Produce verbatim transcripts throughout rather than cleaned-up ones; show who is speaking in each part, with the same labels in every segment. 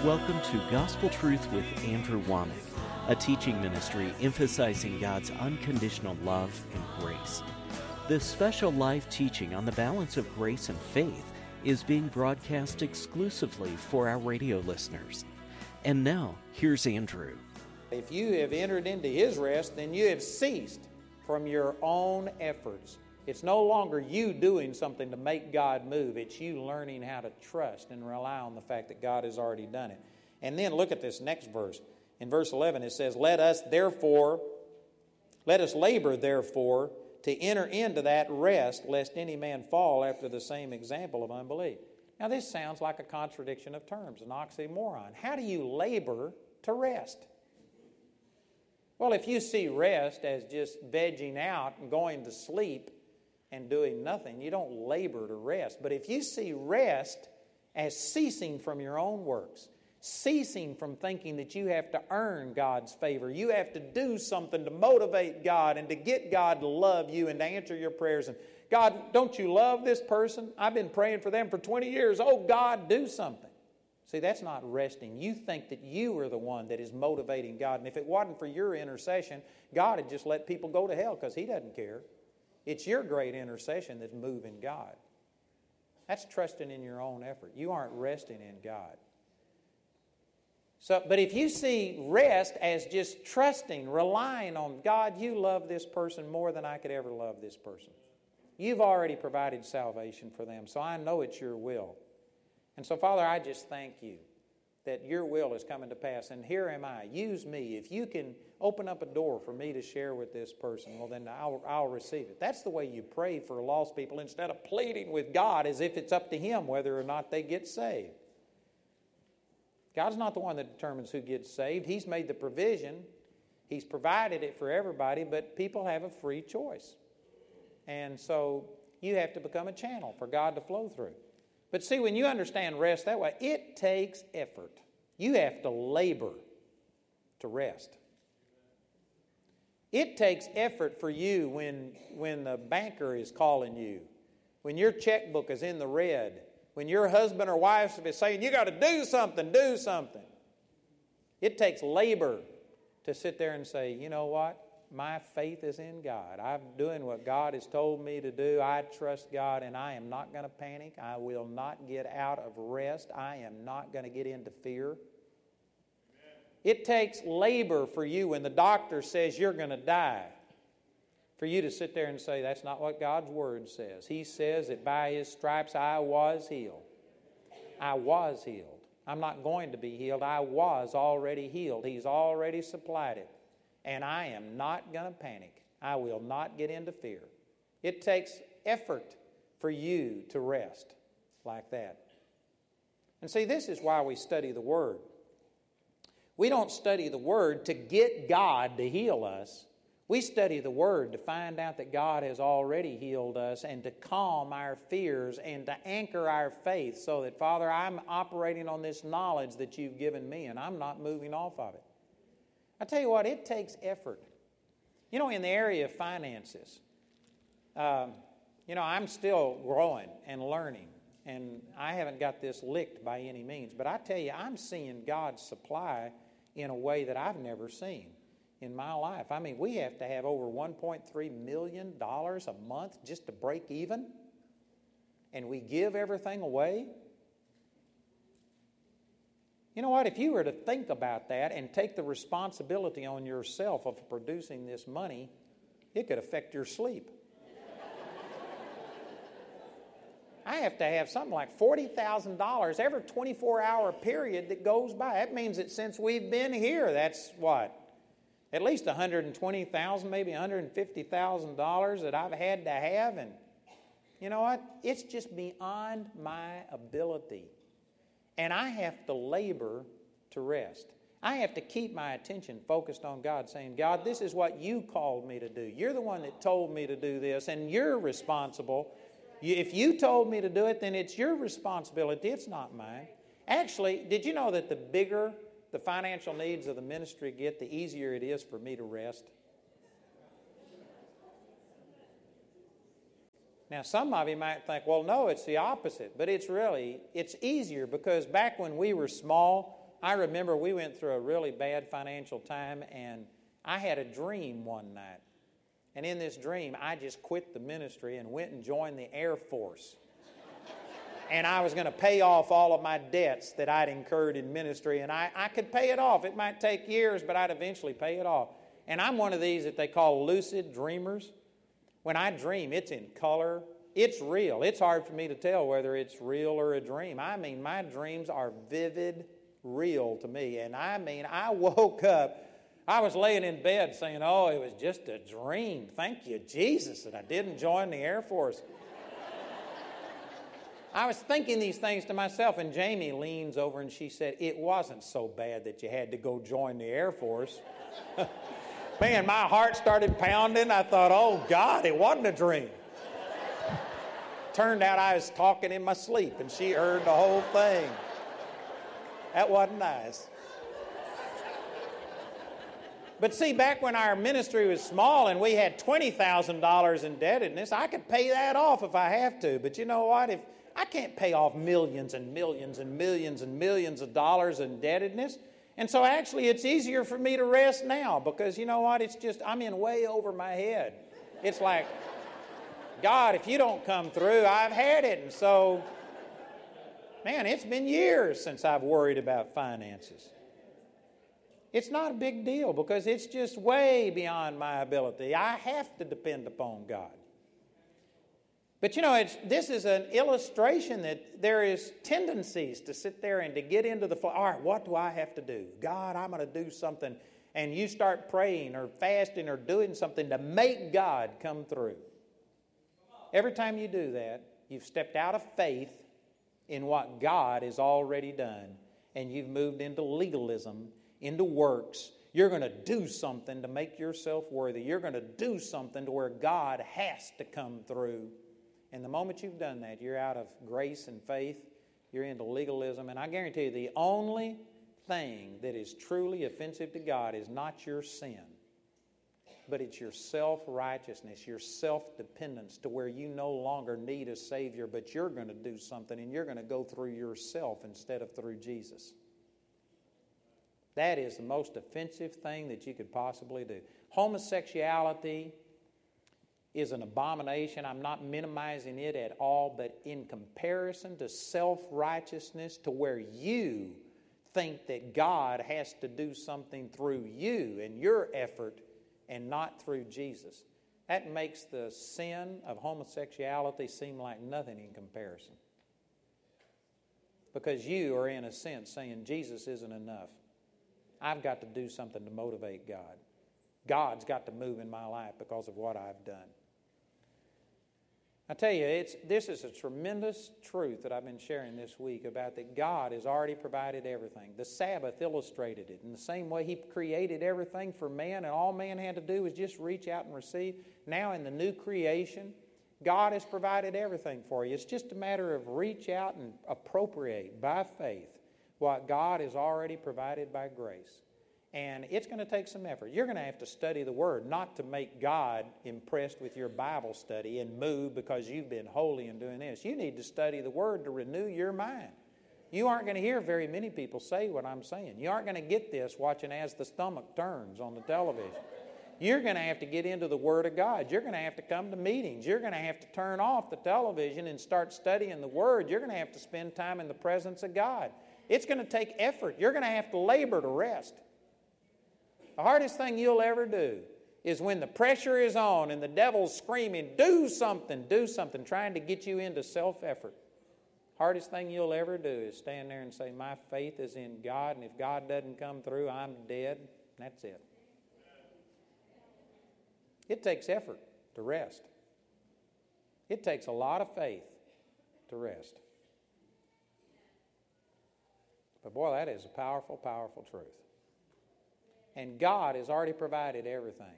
Speaker 1: Welcome to Gospel Truth with Andrew Womack, a teaching ministry emphasizing God's unconditional love and grace. This special live teaching on the balance of grace and faith is being broadcast exclusively for our radio listeners. And now, here's Andrew.
Speaker 2: If you have entered into His rest, then you have ceased from your own efforts. It's no longer you doing something to make God move. It's you learning how to trust and rely on the fact that God has already done it. And then look at this next verse. In verse eleven it says, Let us therefore, let us labor therefore to enter into that rest, lest any man fall after the same example of unbelief. Now this sounds like a contradiction of terms, an oxymoron. How do you labor to rest? Well, if you see rest as just vegging out and going to sleep and doing nothing, you don't labor to rest. But if you see rest as ceasing from your own works, ceasing from thinking that you have to earn God's favor, you have to do something to motivate God and to get God to love you and to answer your prayers. And God, don't you love this person? I've been praying for them for twenty years. Oh, God, do something. See, that's not resting. You think that you are the one that is motivating God. And if it wasn't for your intercession, God had just let people go to hell because He doesn't care. It's your great intercession that's moving God. That's trusting in your own effort. You aren't resting in God. So, but if you see rest as just trusting, relying on God, you love this person more than I could ever love this person. You've already provided salvation for them, so I know it's your will. And so, Father, I just thank you that your will is coming to pass. And here am I. Use me. If you can open up a door for me to share with this person, well, then I'll, I'll receive it. That's the way you pray for lost people instead of pleading with God as if it's up to Him whether or not they get saved. God's not the one that determines who gets saved. He's made the provision. He's provided it for everybody, but people have a free choice. And so you have to become a channel for God to flow through. But see, when you understand rest that way, it takes effort. You have to labor to rest. It takes effort for you when, when the banker is calling you, when your checkbook is in the red, when your husband or wife is saying, you got to do something, do something. It takes labor to sit there and say, you know what? My faith is in God. I'm doing what God has told me to do. I trust God, and I am not going to panic. I will not get out of rest. I am not going to get into fear. Amen. It takes labor for you when the doctor says you're going to die, for you to sit there and say, that's not what God's Word says. He says that by His stripes I was healed. I was healed. I'm not going to be healed. I was already healed. He's already supplied it. And I am not going to panic. I will not get into fear. It takes effort for you to rest like that. And see, this is why we study the Word. We don't study the Word to get God to heal us. We study the Word to find out that God has already healed us and to calm our fears and to anchor our faith so that, Father, I'm operating on this knowledge that you've given me and I'm not moving off of it. I tell you what, it takes effort. You know, in the area of finances, um, you know, I'm still growing and learning, and I haven't got this licked by any means. But I tell you, I'm seeing God supply in a way that I've never seen in my life. I mean, we have to have over one point three million dollars a month just to break even, and we give everything away. You know what? If you were to think about that and take the responsibility on yourself of producing this money, it could affect your sleep. I have to have something like forty thousand dollars every twenty-four hour period that goes by. That means that since we've been here, that's what? At least one hundred twenty thousand dollars, maybe one hundred fifty thousand dollars that I've had to have. And you know what? It's just beyond my ability. And I have to labor to rest. I have to keep my attention focused on God, saying, God, this is what you called me to do. You're the one that told me to do this, and you're responsible. If you told me to do it, then it's your responsibility. It's not mine. Actually, did you know that the bigger the financial needs of the ministry get, the easier it is for me to rest? Now, some of you might think, well, no, it's the opposite. But it's really, it's easier because back when we were small, I remember we went through a really bad financial time, and I had a dream one night. And in this dream, I just quit the ministry and went and joined the Air Force. And I was going to pay off all of my debts that I'd incurred in ministry, and I, I could pay it off. It might take years, but I'd eventually pay it off. And I'm one of these that they call lucid dreamers. When I dream, it's in color. It's real. It's hard for me to tell whether it's real or a dream. I mean, my dreams are vivid, real to me. And I mean, I woke up, I was laying in bed saying, oh, it was just a dream. Thank you, Jesus, that I didn't join the Air Force. I was thinking these things to myself, and Jamie leans over and she said, it wasn't so bad that you had to go join the Air Force. Man, my heart started pounding. I thought, oh, God, it wasn't a dream. Turned out I was talking in my sleep, and she heard the whole thing. That wasn't nice. But see, back when our ministry was small and we had twenty thousand dollars indebtedness, I could pay that off if I have to. But you know what? If I can't pay off millions and millions and millions and millions of dollars indebtedness. And so actually it's easier for me to rest now because you know what? It's just, I'm in way over my head. It's like, God, if you don't come through, I've had it. And so, man, it's been years since I've worried about finances. It's not a big deal because it's just way beyond my ability. I have to depend upon God. But you know, it's, this is an illustration that there is tendencies to sit there and to get into the flow. All right, what do I have to do? God, I'm going to do something. And you start praying or fasting or doing something to make God come through. Every time you do that, you've stepped out of faith in what God has already done. And you've moved into legalism, into works. You're going to do something to make yourself worthy. You're going to do something to where God has to come through. And the moment you've done that, you're out of grace and faith. You're into legalism. And I guarantee you, the only thing that is truly offensive to God is not your sin, but it's your self-righteousness, your self-dependence to where you no longer need a Savior, but you're going to do something and you're going to go through yourself instead of through Jesus. That is the most offensive thing that you could possibly do. Homosexuality is an abomination. I'm not minimizing it at all, but in comparison to self-righteousness, to where you think that God has to do something through you and your effort and not through Jesus, that makes the sin of homosexuality seem like nothing in comparison. Because you are, in a sense, saying Jesus isn't enough. I've got to do something to motivate God. God's got to move in my life because of what I've done. I tell you, it's, this is a tremendous truth that I've been sharing this week about that God has already provided everything. The Sabbath illustrated it. In the same way He created everything for man, and all man had to do was just reach out and receive. Now in the new creation, God has provided everything for you. It's just a matter of reach out and appropriate by faith what God has already provided by grace. And it's going to take some effort. You're going to have to study the Word, not to make God impressed with your Bible study and move because you've been holy and doing this. You need to study the Word to renew your mind. You aren't going to hear very many people say what I'm saying. You aren't going to get this watching As the Stomach Turns on the television. You're going to have to get into the Word of God. You're going to have to come to meetings. You're going to have to turn off the television and start studying the Word. You're going to have to spend time in the presence of God. It's going to take effort. You're going to have to labor to rest. The hardest thing you'll ever do is when the pressure is on and the devil's screaming, do something, do something, trying to get you into self-effort. Hardest thing you'll ever do is stand there and say, my faith is in God, and if God doesn't come through, I'm dead. That's it. It takes effort to rest. It takes a lot of faith to rest. But boy, that is a powerful, powerful truth. And God has already provided everything.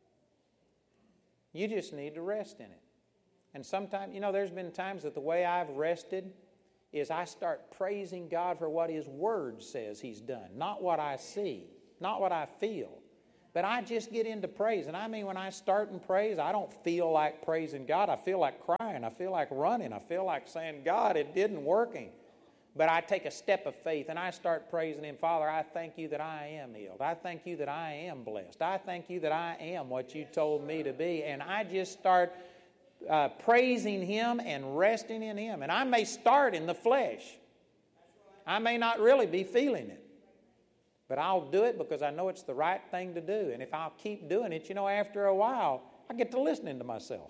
Speaker 2: You just need to rest in it. And sometimes, you know, there's been times that the way I've rested is I start praising God for what His Word says He's done. Not what I see, not what I feel. But I just get into praise. And I mean, when I start in praise, I don't feel like praising God. I feel like crying. I feel like running. I feel like saying, God, it didn't working. But I take a step of faith and I start praising Him. Father, I thank You that I am healed. I thank You that I am blessed. I thank You that I am what You told me to be. And I just start uh, praising Him and resting in Him. And I may start in the flesh. I may not really be feeling it. But I'll do it because I know it's the right thing to do. And if I'll keep doing it, you know, after a while, I get to listening to myself.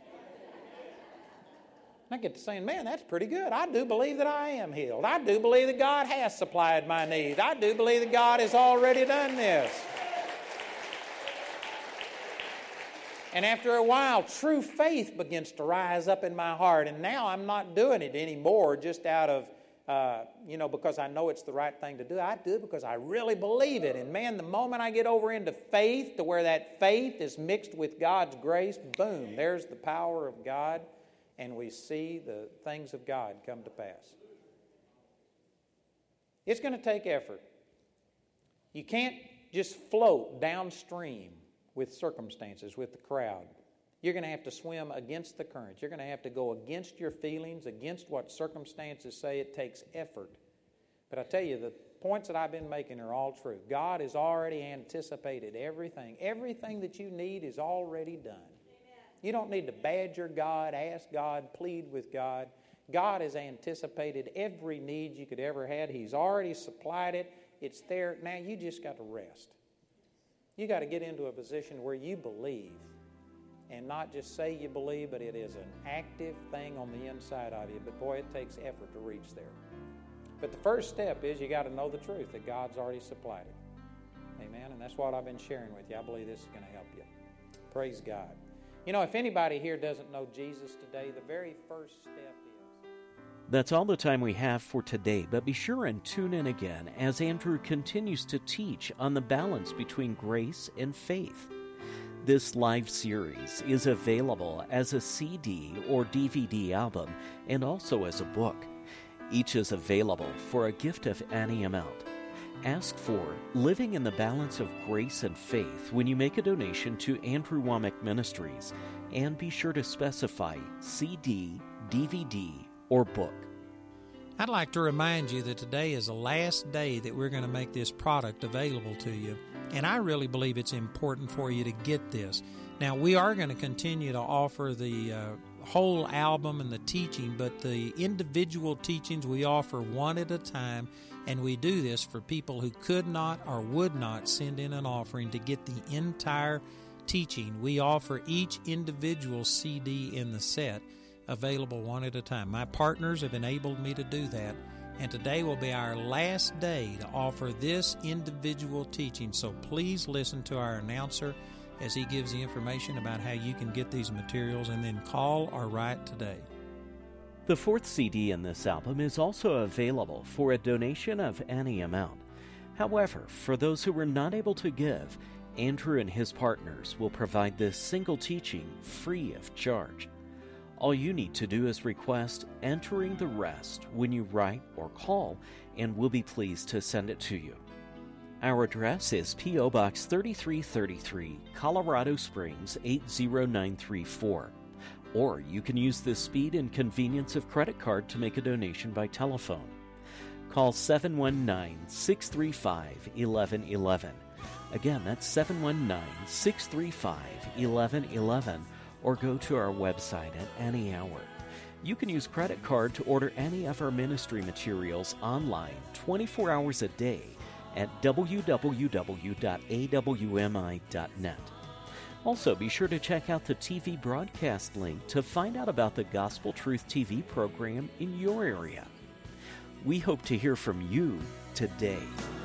Speaker 2: I get to saying, man, that's pretty good. I do believe that I am healed. I do believe that God has supplied my needs. I do believe that God has already done this. And after a while, true faith begins to rise up in my heart. And now I'm not doing it anymore just out of, uh, you know, because I know it's the right thing to do. I do it because I really believe it. And man, the moment I get over into faith, to where that faith is mixed with God's grace, boom, there's the power of God. And we see the things of God come to pass. It's going to take effort. You can't just float downstream with circumstances, with the crowd. You're going to have to swim against the current. You're going to have to go against your feelings, against what circumstances say. It takes effort. But I tell you, the points that I've been making are all true. God has already anticipated everything. Everything that you need is already done. You don't need to badger God, ask God, plead with God. God has anticipated every need you could ever have. He's already supplied it. It's there. Now you just got to rest. You got to get into a position where you believe. And not just say you believe, but it is an active thing on the inside of you. But boy, it takes effort to reach there. But the first step is you got to know the truth, that God's already supplied it. Amen? And that's what I've been sharing with you. I believe this is going to help you. Praise God. You know, if anybody here doesn't know Jesus today, the very first step is...
Speaker 1: That's all the time we have for today, but be sure and tune in again as Andrew continues to teach on the balance between grace and faith. This live series is available as a C D or D V D album and also as a book. Each is available for a gift of any amount. Ask for Living in the Balance of Grace and Faith when you make a donation to Andrew Wommack Ministries, and be sure to specify C D, D V D, or book.
Speaker 3: I'd like to remind you that today is the last day that we're going to make this product available to you, and I really believe it's important for you to get this. Now, we are going to continue to offer the uh, whole album and the teaching, but the individual teachings we offer one at a time. And we do this for people who could not or would not send in an offering to get the entire teaching. We offer each individual C D in the set available one at a time. My partners have enabled me to do that. And today will be our last day to offer this individual teaching. So please listen to our announcer as he gives the information about how you can get these materials, and then call or write today.
Speaker 1: The fourth C D in this album is also available for a donation of any amount. However, for those who were not able to give, Andrew and his partners will provide this single teaching free of charge. All you need to do is request Entering the Rest when you write or call, and we'll be pleased to send it to you. Our address is P O Box thirty-three thirty-three, Colorado Springs eight zero nine three four. Or you can use the speed and convenience of credit card to make a donation by telephone. Call seven one nine, six three five, one one one one. Again, that's seven one nine, six three five, one one one one, or go to our website at any hour. You can use credit card to order any of our ministry materials online twenty-four hours a day at w w w dot a w m i dot net. Also, be sure to check out the T V broadcast link to find out about the Gospel Truth T V program in your area. We hope to hear from you today.